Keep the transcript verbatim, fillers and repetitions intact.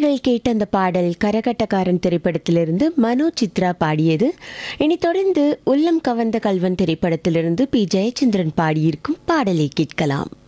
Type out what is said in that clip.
நேர்கள் கேட்ட அந்த பாடல் கரகட்டக்காரன் திரைப்படத்திலிருந்து மனோ சித்ரா பாடியது. இனி தொடர்ந்து உள்ளம் கவர்ந்த கல்வன் திரைப்படத்திலிருந்து பி ஜெயச்சந்திரன் பாடியிருக்கும் பாடலை கேட்கலாம்.